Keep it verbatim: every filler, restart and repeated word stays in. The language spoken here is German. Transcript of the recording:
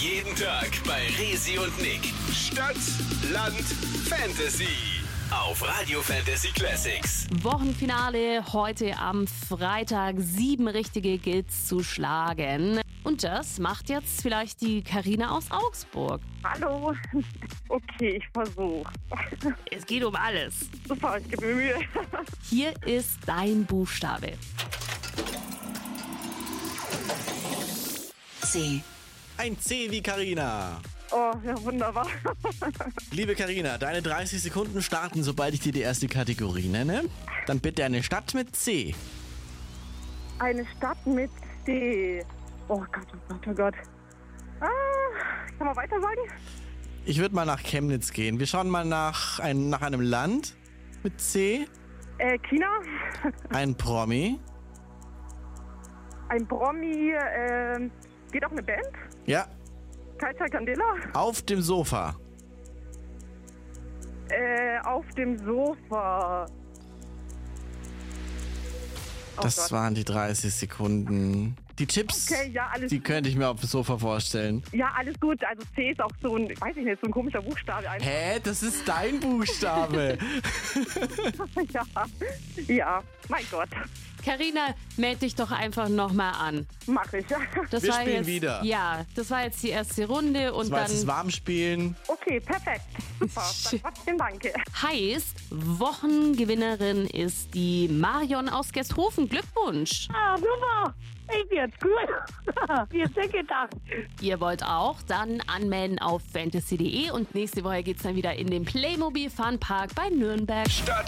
Jeden Tag bei Resi und Nick. Stadt, Land, Fantasy. Auf Radio Fantasy Classics. Wochenfinale heute am Freitag. Sieben richtige gilt's zu schlagen. Und das macht jetzt vielleicht die Carina aus Augsburg. Hallo. Okay, ich versuche. Es geht um alles. Super, ich gebe mir Mühe. Hier ist dein Buchstabe. C. Ein C wie Carina. Oh, ja, wunderbar. Liebe Carina, deine dreißig Sekunden starten, sobald ich dir die erste Kategorie nenne. Dann bitte eine Stadt mit C. Eine Stadt mit C. Oh Gott, oh Gott, oh Gott. Ah, kann man weiter sagen? Ich würde mal nach Chemnitz gehen. Wir schauen mal nach, ein, nach einem Land mit C. Äh, China. Ein Promi. Ein Promi. Äh, geht auch eine Band? Ja. Kaiser Candela. Auf dem Sofa. Äh, auf dem Sofa. Oh Das Gott. waren die dreißig Sekunden. Die Tipps, Okay, ja, alles die könnte ich mir auf dem Sofa vorstellen. Ja, alles gut. Also C ist auch so ein, weiß ich nicht, so ein komischer Buchstabe. Einfach. Hä? Das ist dein Buchstabe. Ja, ja, mein Gott. Carina, meld dich doch einfach nochmal an. Mach ich. Das Wir war spielen jetzt, wieder. Ja, das war jetzt die erste Runde und Das war jetzt das dann Warmspielen. Okay, perfekt. Super. Dann trotzdem danke. heißt, Wochengewinnerin ist die Marion aus Gesthofen. Glückwunsch! Ah, super. Ich jetzt gut. Wie hast du gedacht? Ihr wollt auch, dann anmelden auf fantasy punkt de und nächste Woche geht's dann wieder in den Playmobil Funpark bei Nürnberg. Stadt,